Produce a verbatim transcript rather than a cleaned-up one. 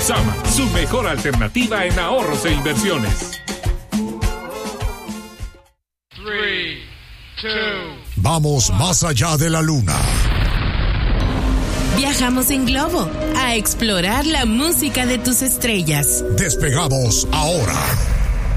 Sama, su mejor alternativa en ahorros e inversiones. Three, two. Vamos más allá de la luna. Viajamos en globo a explorar la música de tus estrellas. Despegamos ahora.